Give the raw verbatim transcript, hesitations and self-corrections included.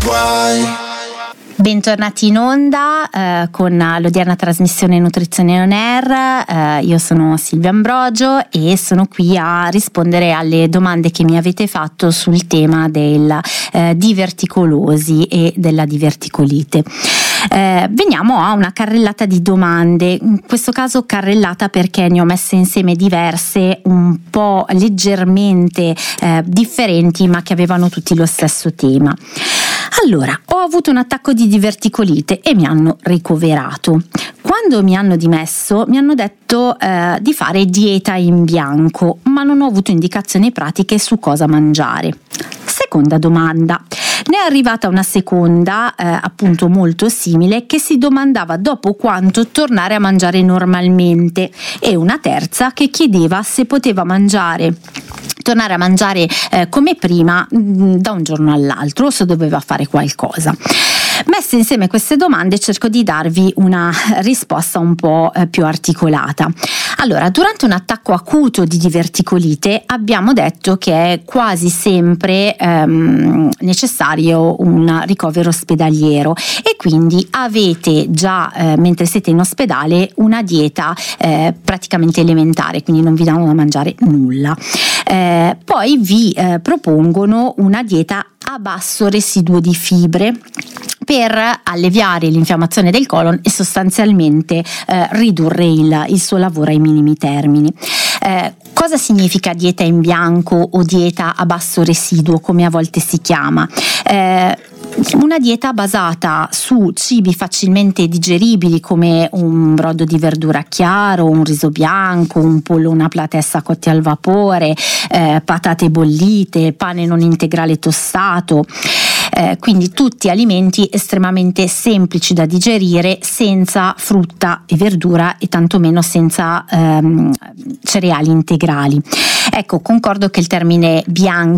guai. Bentornati in onda eh, con l'odierna trasmissione Nutrizione On Air. Eh, io sono Silvia Ambrogio e sono qui a rispondere alle domande che mi avete fatto sul tema della eh, diverticolosi e della diverticolite. Eh, veniamo a una carrellata di domande, in questo caso carrellata perché ne ho messe insieme diverse, un po' leggermente eh, differenti, ma che avevano tutti lo stesso tema. Allora, ho avuto un attacco di diverticolite e mi hanno ricoverato. Quando mi hanno dimesso mi hanno detto eh, di fare dieta in bianco, ma non ho avuto indicazioni pratiche su cosa mangiare. Seconda domanda. Ne è arrivata una seconda, eh, appunto molto simile, che si domandava dopo quanto tornare a mangiare normalmente, e una terza che chiedeva se poteva mangiare tornare a mangiare eh, come prima mh, da un giorno all'altro o se doveva fare qualcosa. Messe insieme queste domande cerco di darvi una risposta un po' eh, più articolata. Allora, durante un attacco acuto di diverticolite abbiamo detto che è quasi sempre ehm, necessario un ricovero ospedaliero e quindi avete già, eh, mentre siete in ospedale, una dieta eh, praticamente elementare, quindi non vi danno da mangiare nulla. Eh, poi vi eh, propongono una dieta a basso residuo di fibre per alleviare l'infiammazione del colon e sostanzialmente eh, ridurre il, il suo lavoro ai minimi termini. Eh, cosa significa dieta in bianco o dieta a basso residuo, come a volte si chiama? Eh, Una dieta basata su cibi facilmente digeribili come un brodo di verdura chiaro, un riso bianco, un pollo, una platessa cotti al vapore, eh, patate bollite, pane non integrale tostato. Eh, quindi tutti alimenti estremamente semplici da digerire, senza frutta e verdura e tantomeno senza ehm, cereali integrali. Ecco, concordo che il termine bianco